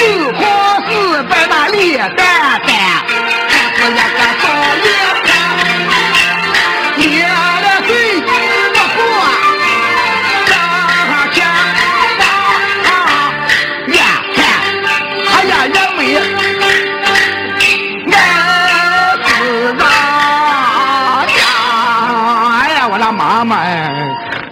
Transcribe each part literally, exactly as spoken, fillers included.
有好事在那里蛋蛋，还是一个少爷看，捏了嘴不过上下呀看，哎呀认为俺是个呀，哎呀我的妈妈哎。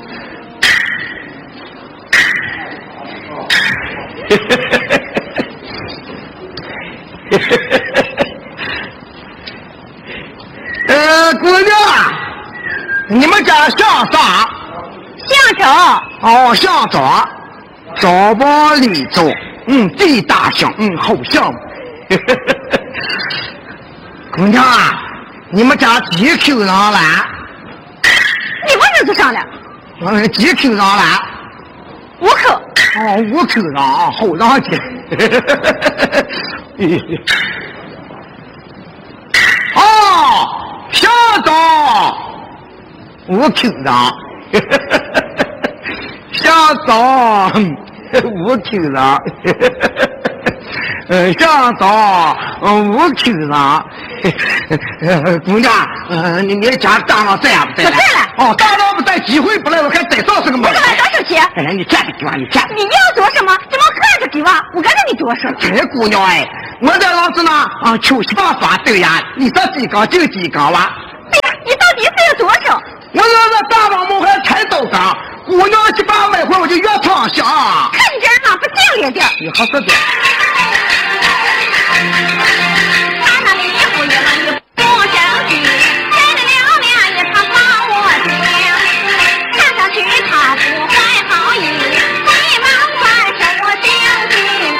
呃，姑娘，你们家像啥？ 相声。 哦，像啥？早往里走，嗯，最大声，嗯，好像。姑娘啊，你们家几口人了？ 你们儿子上了？ 嗯，几口人了？ 五口。 哦，五口人啊，好让去。哦，想到五口人，想到五口人，呃，想到五口人，姑娘，呃，你你家长老在不在？ 不在了。 哦，长老不在，机会不来，我看再找什么嘛？ 我干嘛找手机？ 哎，你站着给我，你站。 你要做什么？怎么看着给我？我跟着你做事。 这姑娘哎，我这老子呢啊，秋香发对呀，你说几高就几高啊？ 哎呀，你到底是有多少？ 我这个大王母还抬斗高，姑娘去把买回我就越畅想。 看你这人哪不讲理点？ 你好说点。 他那里一步一步一不生气，见着了面也怕把我听，看上去他不怀好意，急忙翻身我相信。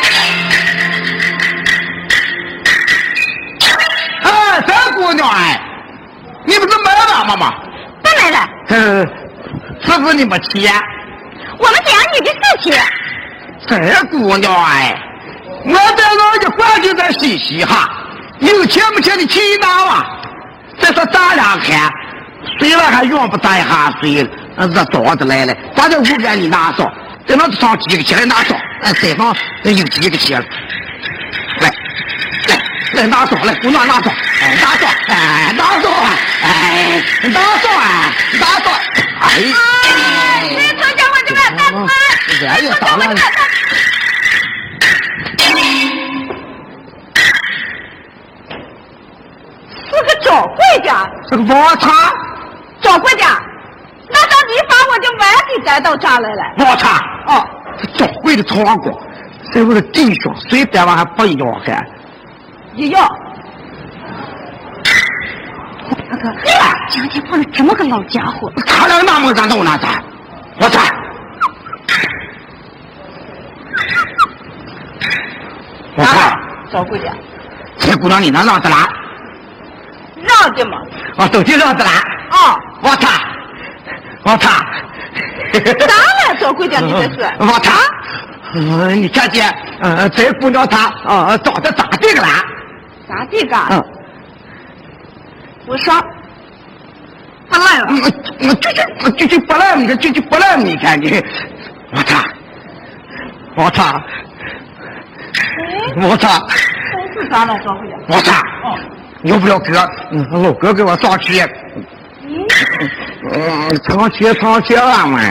哎，这姑娘哎，你不是买了吗吗？ 不买了。 呃，是不是你没钱？ 我们讲你的事情。 这姑娘哎，我这老一管就在嘻嘻哈，有钱没钱的去哪哇？再说咱俩看，睡了还用不咱一下睡，热早子来了，反正五边你拿上，在那上几个钱来拿上，哎，身上有几个钱了，来，来，来拿上来，姑娘拿上，哎，拿上，哎，拿上，哎，拿上，哎，拿上，哎， 你瞅瞧我这个大妈， 哎呀，当然。 是个找贵家， 这个王茶， 找贵家，那到你把我的碗给带到这来了。 王茶，哦，找贵的闯过，这我的弟兄随便往还不一样还。 一样。大哥，家里放了这么个老家伙， 他俩那么咱都拿咱，我操！我操！ 找贵家， 这姑娘你能让着啦？ 让的嘛。 我都去让着啦。 啊， 我操！我操！ 咋了，找贵家你这是？ 我操！嗯，你看见呃，这姑娘她呃长得咋地个啦？ 咋地个？ 嗯。 我说，他来了。 我我就就就就不赖你，就就不赖你看你，我操！我操！我操！ 是啥了，找回来？ 我操！有不了哥，嗯，老哥给我上去。 嗯。 嗯，上去上去了嘛。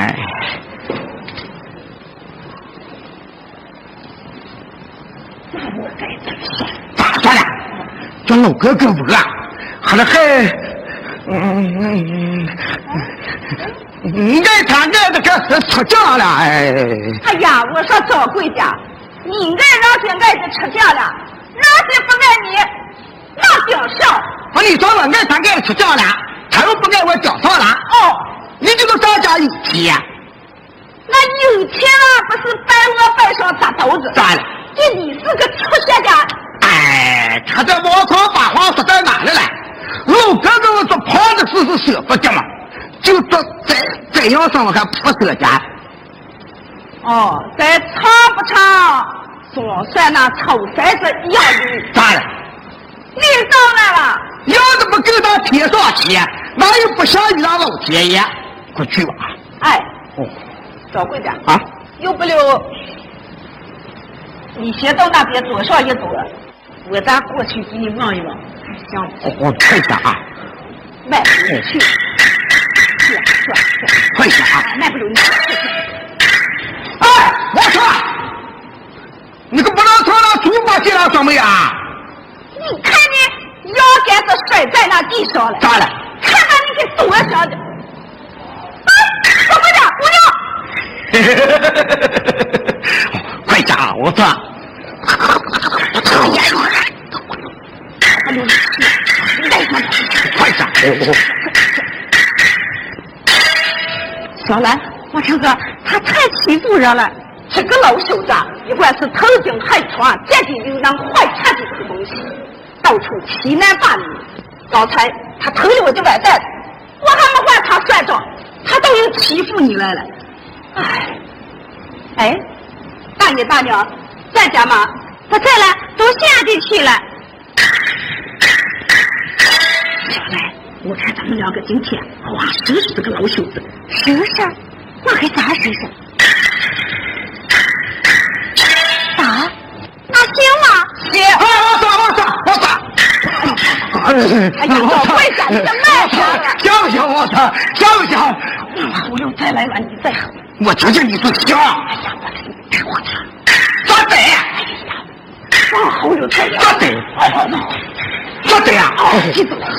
咋说了？叫老哥给我，还得还，嗯嗯嗯，爱他爱的个出嫁了哎。 哎呀，我说找贵家，你爱让些爱的出嫁了，那些不爱你，那屌上。 我你说我爱他爱出嫁了，他又不爱我屌上了。 哦， 你这个咱家有钱。 那有钱了不是白鹅摆上大兜子？ 咋了？ 这你是个出血家。 哎，他这王朝把话说在哪里了？老哥跟我说胖的事是舍不得嘛，就说在这样上我还不舍家。 哦，在长不长，总算那臭崽子一样的。 咋了？ 你上来了。 要是不给他贴上钱，哪有不想你那老天爷？快去吧。 哎， 哦， 找贵家啊， 有不了你先到那边左上一走，我咱过去给你望一望。行。 我快点啊！ 迈不进去。是啊是啊是啊。 快点啊！ 迈不进去。 哎，我说，你个不能从那猪过去了怎么样？ 你看你腰杆子摔在那地上了。 咋了？ 看把你给多伤的。哎，怎么的，姑娘？ 快点啊！我说。快点！ 小兰，我这个他太欺负人了。这个老小子，一贯是偷井害床，见地流囊，坏产的这个东西，到处欺男霸女。刚才他偷了我的碗袋子，我还没还他算账，他都又欺负你来了。哎，哎，大爷大娘，在家吗？不在了，都下地去了。小兰，我看咱们两个今天花收拾这个老小子。收拾？那还咋收拾？打？那行吗？行。 哎，我打，我打，我打。 哎呀，老快点，你的慢点了。 行不行？我打，行不行？ 我又再来了，你再喝。 我听听你说行。 哎呀，我这我操！ 咋得？哎呀， 往后又再来。 咋得？咋得呀？ 你走，